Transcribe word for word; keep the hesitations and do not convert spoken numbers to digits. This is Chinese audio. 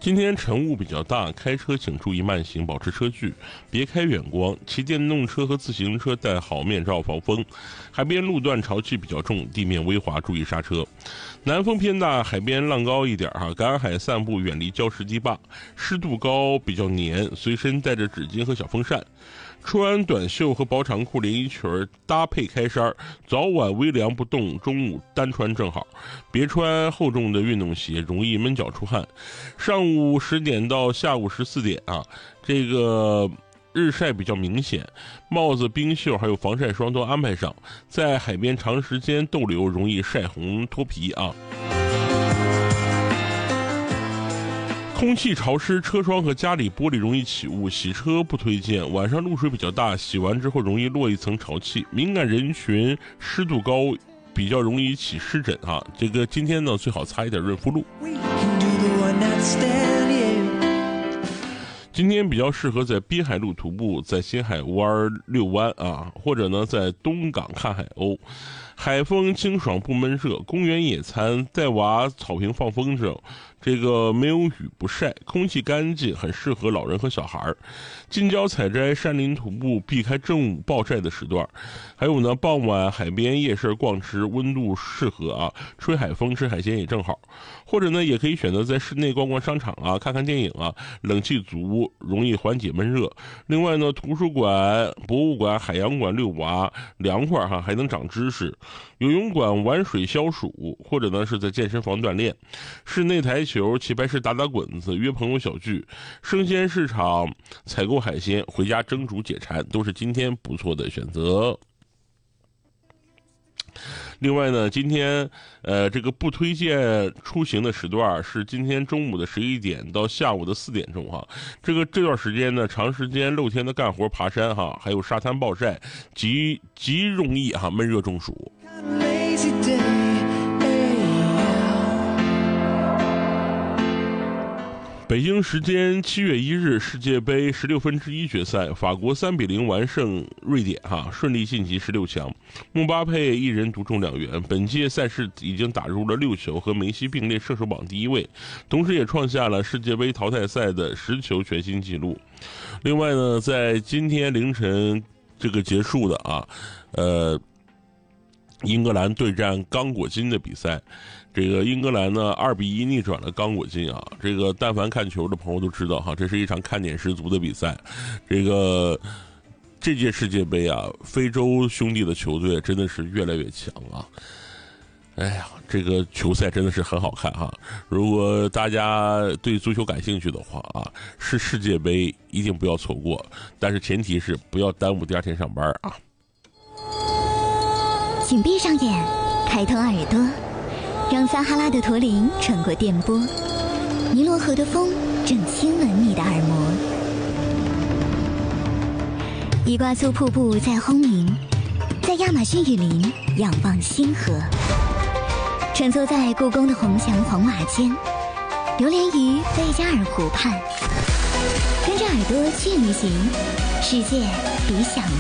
今天晨雾比较大，开车请注意慢行，保持车距，别开远光。骑电动车和自行车戴好面罩防风。海边路段潮气比较重，地面微滑，注意刹车。南风偏大，海边浪高一点哈，赶海散步远离礁石堤坝，湿度高，比较黏，随身带着纸巾和小风扇。穿短袖和薄长裤连衣裙搭配开衫，早晚微凉不动，中午单穿正好。别穿厚重的运动鞋，容易闷脚出汗。上午十点到下午十四点啊，这个日晒比较明显，帽子、冰袖还有防晒霜都安排上。在海边长时间逗留，容易晒红脱皮啊。空气潮湿，车窗和家里玻璃容易起雾，洗车不推荐。晚上露水比较大，洗完之后容易落一层潮气。敏感人群湿度高，比较容易起湿疹啊。这个今天呢，最好擦一点润肤露。今天比较适合在滨海路徒步，在新海湾遛弯啊，或者呢在东港看海鸥。海风清爽不闷热，公园野餐，带娃草坪放风筝，这个没有雨不晒，空气干净，很适合老人和小孩。近郊采摘，山林徒步，避开正午暴晒的时段。还有呢，傍晚海边夜市逛吃，温度适合啊，吹海风吃海鲜也正好。或者呢，也可以选择在室内逛逛商场啊，看看电影啊，冷气足，容易缓解闷热。另外呢，图书馆、博物馆、海洋馆遛娃，凉快哈，还能长知识。游泳馆玩水消暑，或者呢是在健身房锻炼。室内台球、棋牌室打打滚子，约朋友小聚。生鲜市场采购海鲜，回家蒸煮解馋，都是今天不错的选择。另外呢，今天呃这个不推荐出行的时段是今天中午的十一点到下午的四点钟哈。这个这段时间呢，长时间露天的干活、爬山哈，还有沙滩暴晒，极极容易哈闷热中暑。北京时间七月一日，世界杯十六分之一决赛，法国三比零完胜瑞典，哈，顺利晋级十六强。姆巴佩一人独中两元，本届赛事已经打入了六球，和梅西并列射手榜第一位，同时也创下了世界杯淘汰赛的十球全新纪录。另外呢，在今天凌晨这个结束的啊，呃。英格兰对战刚果金的比赛，这个英格兰呢二比一逆转了刚果金啊！这个但凡看球的朋友都知道哈，这是一场看点十足的比赛。这个这届世界杯啊，非洲兄弟的球队真的是越来越强啊！哎呀，这个球赛真的是很好看哈！如果大家对足球感兴趣的话啊，是世界杯一定不要错过，但是前提是不要耽误第二天上班啊！ 请闭上眼，开通耳朵，让撒哈拉的驼铃穿过电波，尼罗河的风正亲吻你的耳膜，伊瓜苏瀑布在轰鸣，在亚马逊雨林仰望星河，穿梭在故宫的红墙黄瓦间，流连于贝加尔湖畔，跟着耳朵去旅行，世界比想